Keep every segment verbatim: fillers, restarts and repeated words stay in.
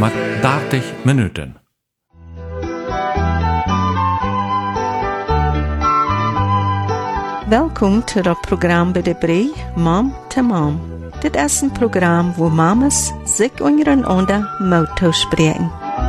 met dertig minuten. Welkom to het programma bij de Bree, Mom to Mom. Dit is een programma waar mamas zich ondereinander mouth spreken.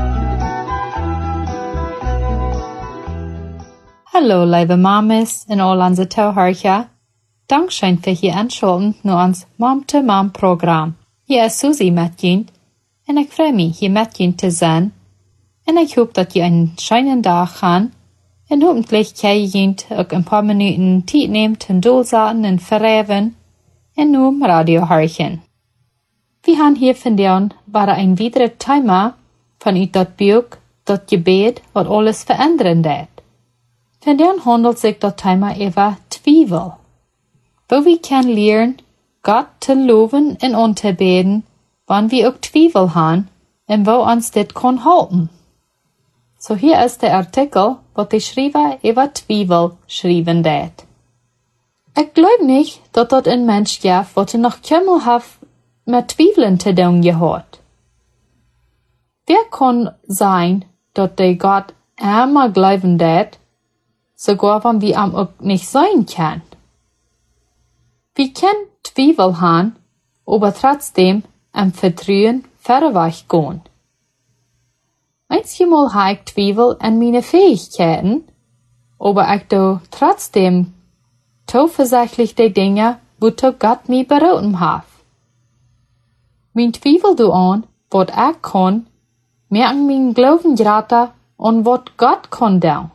Hallo, lieve mamas en al onze toehoorders. Dankzij voor je aanschalten naar ons Mom to Mom programma. Hier is Susie met je en ik freue mich, hier met je te zijn. En ik hoop dat je een schönen dag gaan. En hoffentlich kan je ook een paar minuten tijd neemt en doorzaten en verreven en nu om radio horen. We gaan hier vandaag waar een weitere thema vanuit dat boek, dat gebed, wat alles veranderen deed. Vandaag handelt zich dat thema over twijfel. Wo we kan leren God te loven en aan te beden, wanneer we ook twijfel hebben en wo ons dit kan helpen. So hier ist der Artikel, wat de schrijver over twijfel schrijven deed. Ik geloof niet dat dat een mens gaf wat er nog kemmel heeft met twijfelen te doen gehad. Wer kan zijn dat de God einmal geloven deed, sogar wenn wir am ook niet zijn kan. Wir können Twijfel haben, aber trotzdem am Vertrauen verweg gehen. Manchmal habe ich Zweifel an meine Fähigkeiten, aber ich do trotzdem zuversichtlich die Dinge, wozu Gott mir berufen hat. Mein Zweifel du an, wat ich kann, merken mein Glauben gerade an wat Gott kann tun.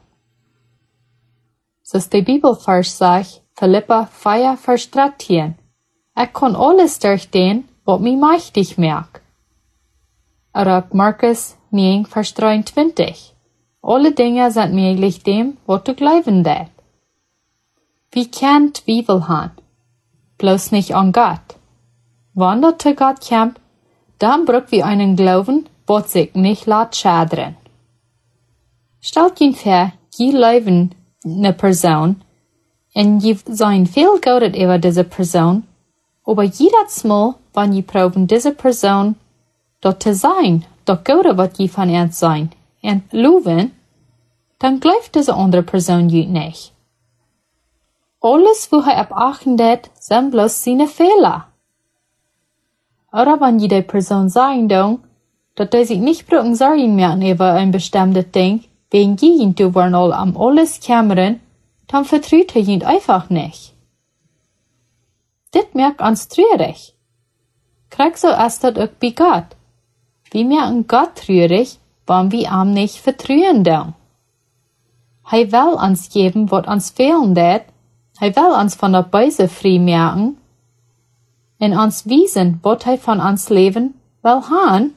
So ist die Bibelvers sagt, Philippa vier, Vers dreizehn. Ich kann alles durch den, wat mich mächtig macht. Oder Markus negen, Vers dreiundzwanzig. Alle Dinge sind möglich dem, wat du glauben deed. Wir können Zweifel haben, bloß nicht an Gott. Wenn das zu Gott kommt, dann brauchen wir einen Glauben, wat sich nicht lässt schadern. Stellt ihn vor, je glauben eine Person, und je sein viel Geld über diese Person, aber jedes Mal, wenn je proben diese Person dort zu sein, dort Geld wat je von ihr sein, und loven, dann glaubt diese andere Person je nicht. Alles, wo er abachten det, sind bloß seine Fehler. Oder wenn je die Person sagen don, dass er sich nicht brauchen sorgen mehr über ein bestimmtes Ding, wegen je du waren all am alles kämmern, dann vertraut er ihn einfach nicht. Dit merkt uns traurig. Krieg so ist das auch bei Gott. Wir merken Gott traurig, wenn wir ihm nicht vertrauen don. Er will uns geben, was uns fehlen det. Er will uns von der Böse frei merken und uns wiesen, was er von uns Leben will haben.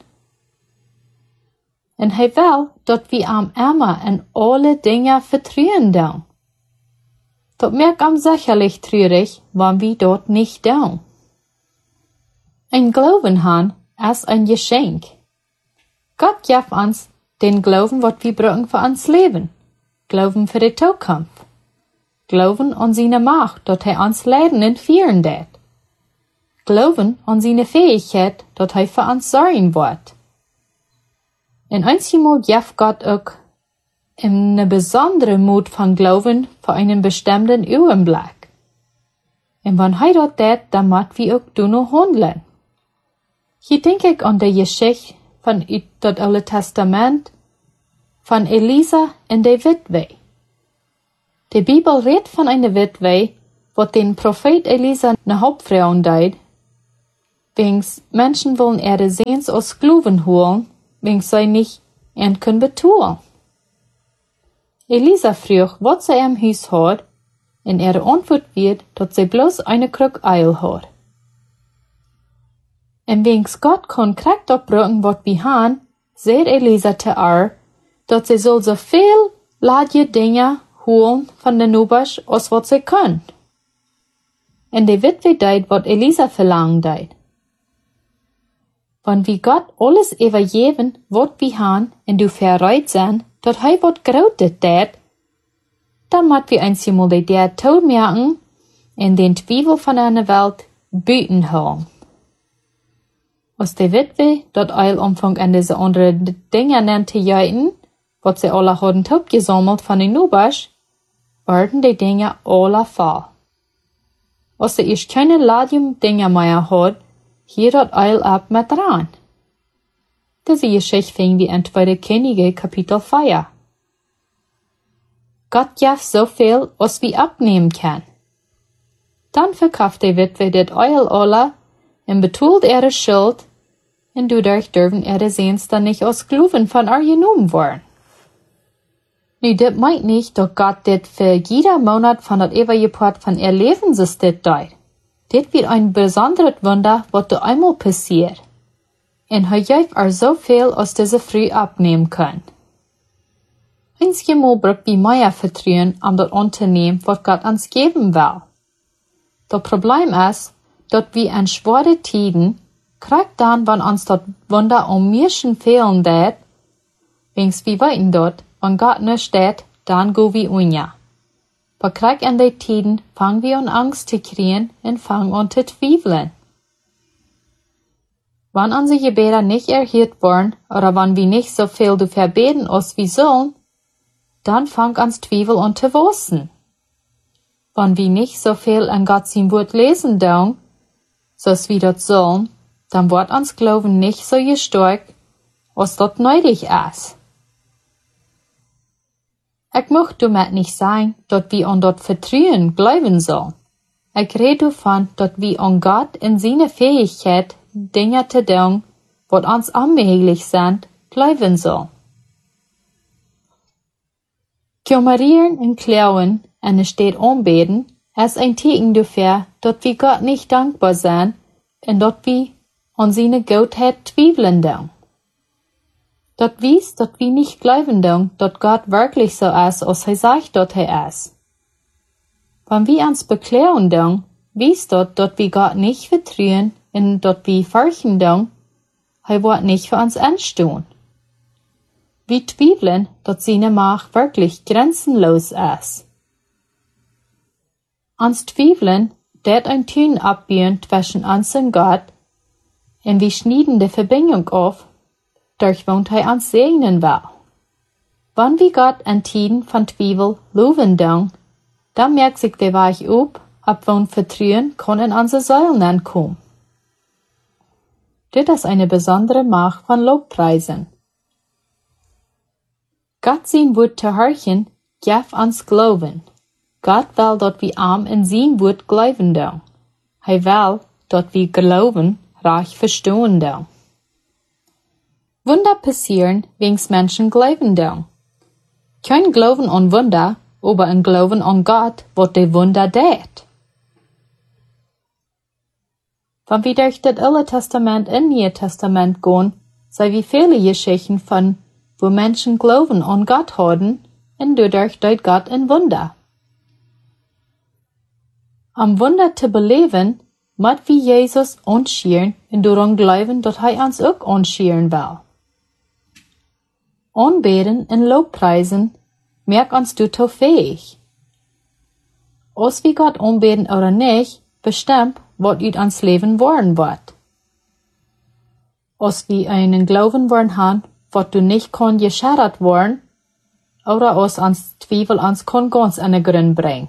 Und er will, dass wir ihm immer in alle Dinge vertrauen don. Das merkt ihm sicherlich traurig, wenn wir dort nicht tun. Ein Glauben haben ist ein Geschenk. Gott gibt uns den Glauben, was wir brauchen für uns Leben. Glauben für die Zukunft. Glauben an seine Macht, dass er uns leiden und führen wird. Glauben an seine Fähigkeit, dass er für uns sorgen wird. Und einmal gibt Gott auch eine besondere Mut von Glauben für einen bestimmten Augenblick. Und wenn er das tut, dann müssen wir auch nur handeln. Hier denke ich an die Geschichte von das Alte Testament von Elisa und der Witwe. Die Bibel redet von einer Witwe, wo den Prophet Elisa eine Hauptfrau deed, wings Menschen wollen ihre Sehns aus Sklaven holen, wings sie nicht und können betun. Elisa frug wat sie am Haus hat, und ihre Antwort wird, dass sie bloß eine Krug Eil hat. Und wings Gott kann Kraft abbrücken, wat wir haben, sagt Elisa zu ihr, dass sie soll so viel ladje Dinge holen von den Nubers, als wat sie können. Und die Witwe deed, wat Elisa verlangt deed. Wenn wir Gott alles übergeben, wat wir haben, und du verreit sein, dass er wat Grotes deed, dann müssen wir einmal die der Tod merken und den Zweifel von einer Welt büten holen. Als de witwe dat eil omfang an diese andere Dinge nennt te juiten, wat sie alle hadden opgesammelt van de Nubasch, werden die Dinge alle fall. Als sie eerst keine Ladium Dinge mehr had, hier dat eil ab met dran. Diese Geschichte fing wie in Zweite Könige Kapitel vier. Gott gaf so viel, als wie abnehmen kann. Dann verkauft die Witwe dit Eil alle en betult ihre Schuld, en dadurch dürfen ihre Sehns dann nicht aus Glauben von ihr genommen worden. Nu, dit meint nicht, dass Gott dit für jeder Monat von dat ewige Part von ihr Leben so dit deut. Dit wird ein besonderes Wunder, was da einmal passiert. En hij geeft er zoveel als diese Früh abnehmen können. Einzige Mal braucht wie mehr Vertrauen, um das Unternehmen, was Gott uns geben will. Das Problem ist, dass wir in schwere Tiden, kriegt dann, wenn uns das Wunder um Menschen fehlen dat, wings wir weiten dort, wenn Gott nicht steht, dann go wir unja. Aber kriegt in den Tiden, fangen wir an Angst zu kriegen und fangen an zu zweifeln. Wenn unsere Gebete nicht erhört worden, oder wenn wir nicht so viel dafür beten, als wir sollen, dann fangt uns Zweifel an zu wachsen. Wenn wir nicht so viel an Gott sein Wort lesen dürfen, so als wir das sollen, dann wird uns Glauben nicht so gestärkt, als das nötig ist. Ich möchte damit nicht sagen, dass wir an das Vertrauen glauben sollen. Ich rede davon, dass wir an Gott in seine Fähigkeit, Dinge zu tun, was uns unmöglich sind, glauben sollen. Kümmerieren und klauen und es steht anbeten, ist ein Zeichen dafür, dass wir Gott nicht dankbar sind und dass wir an seine Gottheit zweifeln dürfen. Das wies, dass wir nicht glauben dürfen, dass Gott wirklich so ist, als er sagt, dass er ist. Wenn wir uns beklagen dürfen, wies das, dass wir Gott nicht vertrauen und dass wir fürchten dürfen, er wird nicht für uns einstehen. Wir zweifeln, dass seine Macht wirklich grenzenlos ist. Uns zweifeln, dat ein Tun abbiehen zwischen uns und Gott, und wir schneiden die Verbindung auf, durch won't er uns segnen will. Wenn wir Gott in Tiden von Zweifel loben dürfen, dann merkt sich der Weich ab, ab won Vertrauen kann in unsere Säulen ankommen. Das ist eine besondere Macht von Lobpreisen. Gott sein Wort zu hören, gibt uns Glauben. Gott will, dass wir arm in sein Wort glauben dürfen. Er will, dass wir Glauben reich verstehen dürfen. Wunder passieren, wenn's Menschen glauben dürfen. Kein Glauben an Wunder, aber ein Glauben an Gott, was die Wunder tät. Wenn wir durch das Alte Testament in Neue Testament gehen, sei wie viele Geschichten von, wo Menschen Glauben an Gott haben, und dadurch deut Gott ein Wunder. Am Wunder zu beleben, muss wie Jesus uns schieren und daran glauben, dass er uns auch uns schieren will. Anbeten und Lobpreisen merkt uns dazu fähig. Als wir Gott anbeten oder nicht, bestimmt, was ut ans Leben worden wird. Als wir einen Glauben worden haben, was du nicht kann geschadet worden, oder als uns Zweifel uns kann ganz an den Grund bringen.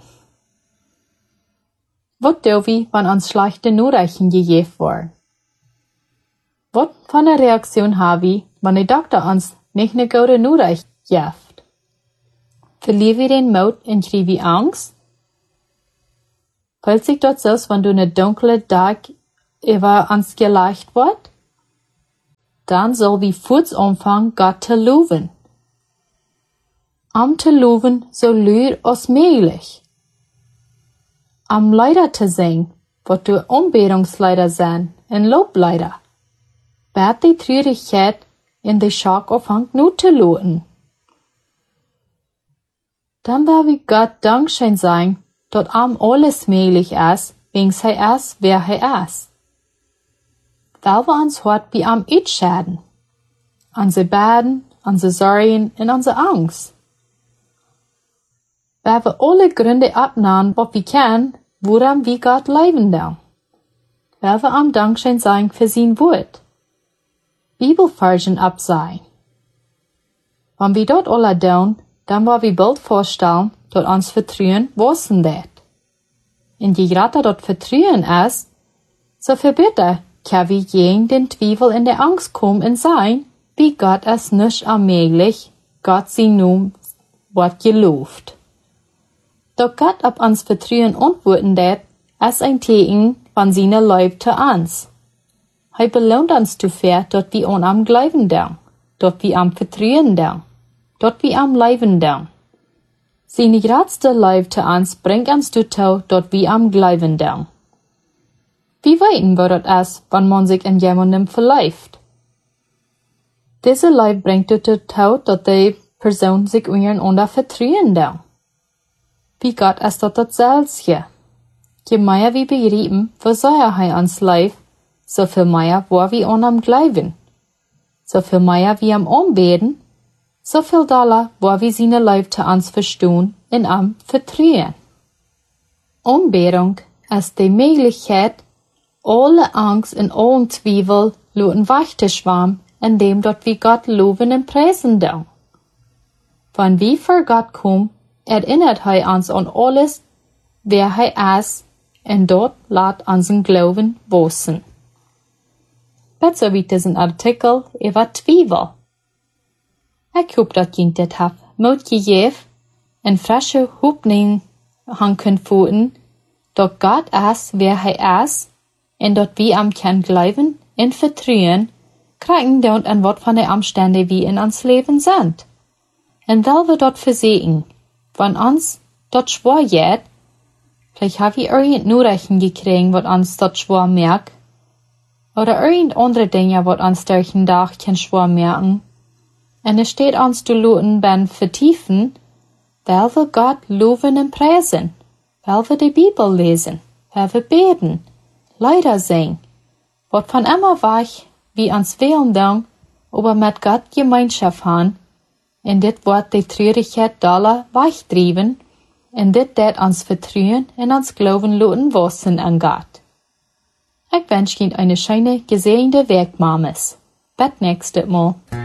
Was tun wir, wenn uns schlechte Nachrichten gegeben werden? Was für eine Reaktion haben wir, wenn der Doktor uns nicht eine gute Nachricht gibt? Verlieren wir den Mut und kriegen wir Angst? Fällt sich das aus, wenn du eine dunkle Tag über uns gelegt wird? Dann soll wir kurz anfangen, Gott zu loben. Am zu loben so laut als möglich. Am Leider zu singen, was du Anbetungsleider sind, und Lobleider. Wird die Traurigkeit in die Schock aufhängt nur zu loten. Dann will wir Gott Dankschein sein, dass am alles möglich ist, wenn's er ist, wer er ist. Weil wir uns hart wie am Itschäden. Unsere Baden, unsere Sorgen und unsere Angst. Weil wir alle Gründe abnehmen, was wir können, woran wir Gott leben dürfen. Weil wir am Dankschein sein für sein Wort, Bibelversen absehen. Wenn wir dort alle doen, dann wollen wir bald vorstellen, dass uns Vertrauen wachsen wird. Und je größer dort Vertrauen ist, so viel besser kann wir gegen den Zweifel in der Angst kommen und sein, wie Gott es nicht allmählich, Gott sie nun Wort gelobt. Doch Gott ab uns Vertrauen antworten wird, ist ein Zeichen von seiner Liebe zu uns. Er belohnt uns zu viel, dort wir an am glauben da, dort wir am vertrauen da, dort wir am leben da. Seine größte Liebe zu uns bringt uns dazu, dort wir am glauben da. Wie weiten wir das ist, wenn man sich in jemandem verläuft? Diese Liebe bringt dazu, dass die Person sich untereinander vertrauen da. Wie Gott ist dort das Selbstje. Je mehr wir begreifen, wo sehr er uns lebt, so viel mehr, wo wir an ihm glauben. So viel mehr wir am anbeten, so viel doller, wo wir seine Liebe zu uns verstehen und ihm vertrauen. Anbetung ist die Möglichkeit, alle Angst und allen Zweifel lassen wegzuschwammen, indem dort wir Gott loben und preisen da. Wenn wir vor Gott kommen, erinnert er uns an alles, wer er ist, und dort lässt unseren Glauben wachsen. Dazu wird diesen Artikel über Zweifel. Ich hoffe, dass ihr das habt Mut gegeben, in frische Hoffnung hanken fühlen, dass Gott ist, wer er ist, und dass wir am kann glauben und vertrauen, kriegen dort an Wort von den Umständen, wie in uns Leben sind. Und weil wir dort versehen, wenn uns dort schwer geht, vielleicht haben wir irgendein Nachrichten gekriegt, was uns dort schwer merkt, oder irgend andere Dinge, was uns durch den Tag kann schwer merken. Und es steht uns zu lauten beim Vertiefen, weil wir Gott loben und preisen, weil wir die Bibel lesen, weil wir beten, Lieder singen, was von immer weich, wie uns wählen dann, aber mit Gott Gemeinschaft haben, und dit wird die Traurigkeit doller weichtrieben, und dit det uns vertrauen und uns Glauben lauten wachsen an Gott. Ich wünsche Ihnen eine schöne, gesegnete Werk, Mames. Bis nächstes Mal.